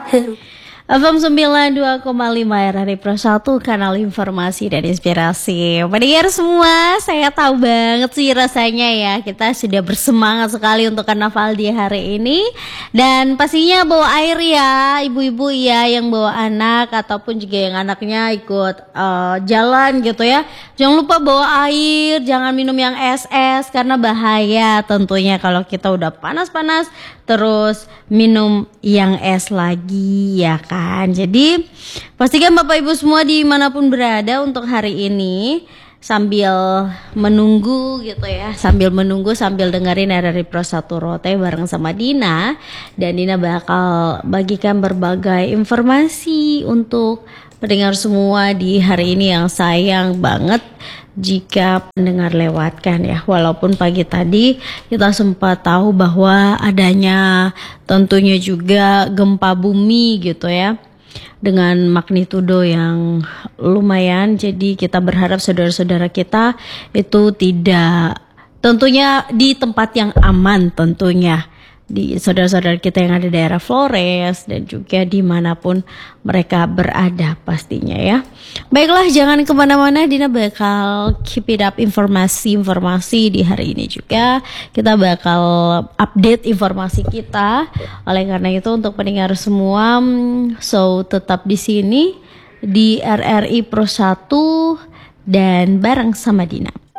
FM 92,5 RRI Pro 1, kanal informasi dan inspirasi. Pendengar semua, saya tahu banget sih rasanya ya, kita sudah bersemangat sekali untuk karnaval di hari ini. Dan pastinya bawa air ya, ibu-ibu ya yang bawa anak ataupun juga yang anaknya ikut jalan gitu ya. Jangan lupa bawa air, jangan minum yang es-es karena bahaya tentunya kalau kita udah panas-panas terus minum yang es lagi ya kan. Jadi pastikan Bapak Ibu semua dimanapun berada untuk hari ini sambil menunggu gitu ya, sambil dengerin RRI Pro 1 Rote bareng sama Dina. Dan Dina bakal bagikan berbagai informasi untuk pendengar semua di hari ini yang sayang banget jika pendengar lewatkan ya. Walaupun pagi tadi kita sempat tahu bahwa adanya tentunya juga gempa bumi gitu ya, dengan magnitudo yang lumayan. Jadi kita berharap saudara-saudara kita itu tidak, tentunya di tempat yang aman, tentunya di saudara-saudara kita yang ada di daerah Flores dan juga dimanapun mereka berada pastinya ya. Baiklah, jangan kemana-mana, Dina bakal keep it up informasi di hari ini juga. Kita bakal update informasi kita. Oleh karena itu untuk pendengar semua, so tetap di sini di RRI Pro 1 dan bareng sama Dina.